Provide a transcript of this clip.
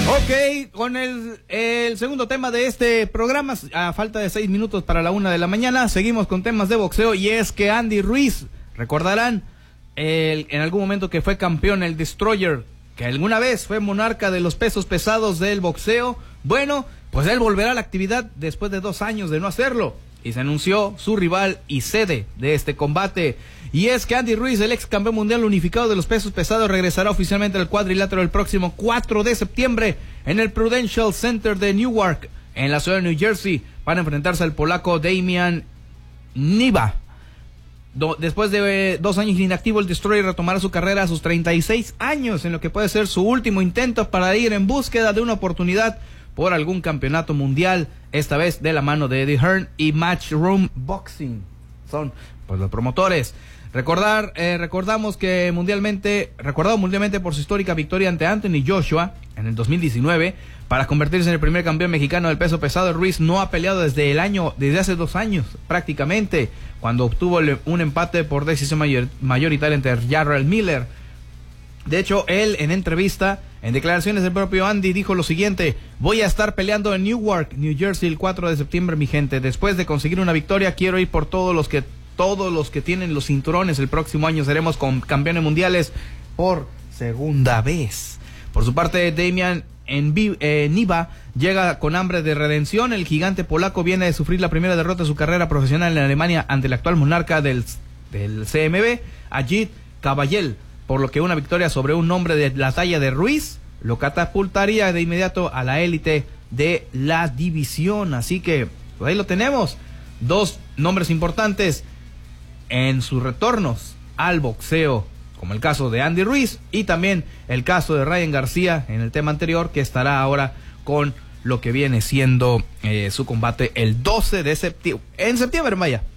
Ok, con el segundo tema de este programa, a falta de 6 minutos para la 1 de la mañana, seguimos con temas de boxeo, y es que Andy Ruiz, recordarán en algún momento que fue campeón, el Destroyer, que alguna vez fue monarca de los pesos pesados del boxeo. Bueno, pues él volverá a la actividad después de 2 años de no hacerlo, y se anunció su rival y sede de este combate. Y es que Andy Ruiz, el ex campeón mundial unificado de los pesos pesados, regresará oficialmente al cuadrilátero el próximo 4 de septiembre en el Prudential Center de Newark, en la ciudad de New Jersey, para enfrentarse al polaco Damian Niva. Después de 2 años inactivo, el Destroyer retomará su carrera a sus 36 años, en lo que puede ser su último intento para ir en búsqueda de una oportunidad por algún campeonato mundial, esta vez de la mano de Eddie Hearn y Matchroom Boxing. Son pues los promotores. Recordamos que recordado mundialmente por su histórica victoria ante Anthony Joshua en el 2019 para convertirse en el primer campeón mexicano del peso pesado. Ruiz no ha peleado desde hace 2 años prácticamente, cuando obtuvo un empate por decisión mayoritaria entre Jarrell Miller. De hecho, él en declaraciones del propio Andy, dijo lo siguiente: voy a estar peleando en Newark, New Jersey, el 4 de septiembre, mi gente. Después de conseguir una victoria, quiero ir por todos los que tienen los cinturones. El próximo año seremos campeones mundiales por segunda vez. Por su parte, Damian Niva llega con hambre de redención. El gigante polaco viene de sufrir la primera derrota de su carrera profesional en Alemania ante el actual monarca del CMB, Ajit Kabayel, por lo que una victoria sobre un hombre de la talla de Ruiz lo catapultaría de inmediato a la élite de la división. Así que pues ahí lo tenemos, 2 nombres importantes en sus retornos al boxeo, como el caso de Andy Ruiz y también el caso de Ryan García en el tema anterior, que estará ahora con lo que viene siendo su combate el 12 de septiembre, vaya,